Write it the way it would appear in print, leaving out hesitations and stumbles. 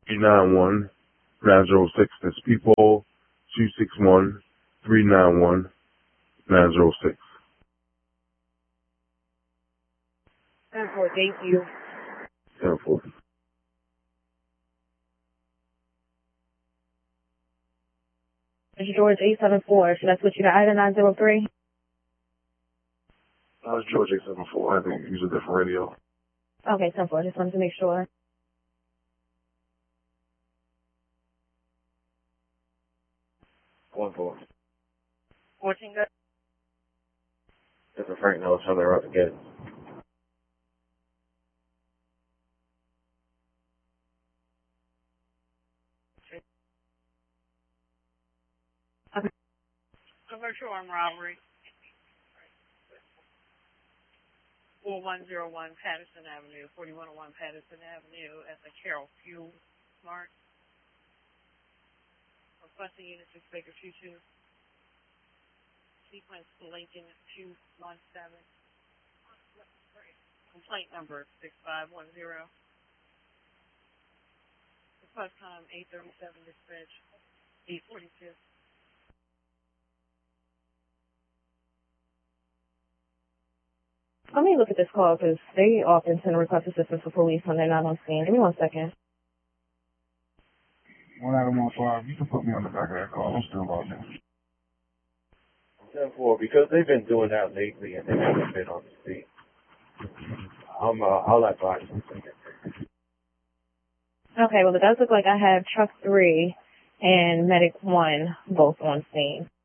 391 906. That's people 261 391 906. 10-4, thank you. 10-4. Mr. George 874. Should I switch you to Ida 903? It's George 874. I think use a different radio. Okay, 10-4. Just wanted to make sure. 1-4. 14 good. This is Frank Nellis. How they're out to get it. Okay. Commercial armed robbery. 4101 Patterson Avenue, 4101 Patterson Avenue at the Carroll Fuel Mart. Requesting unit 6 Baker 22. Sequence Lincoln 217. Complaint number 6510. Request time 8:37 dispatch 8:42. Let me look at this call because they often send a request assistance for police when they're not on scene. Give me 1 second. 1-5. You can put me on the back of that call. I'm still out there. 10-4, because they've been doing that lately and they haven't been on the scene. I'll advise them. Okay, well, it does look like I have Truck 3 and Medic 1 both on scene.